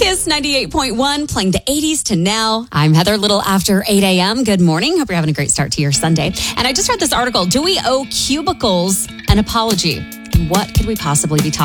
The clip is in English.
Kiss 98.1, playing the 80s to now. I'm Heather, little after 8 a.m. Good morning. Hope you're having a great start to your Sunday. And I just read this article. Do we owe cubicles an apology? What could we possibly be talking